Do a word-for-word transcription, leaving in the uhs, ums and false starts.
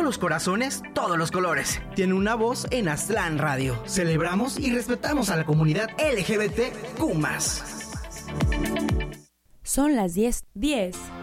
los corazones, todos los colores. Tiene una voz en Aztlán Radio. Celebramos y respetamos a la comunidad L G B T Q más. Son las diez, diez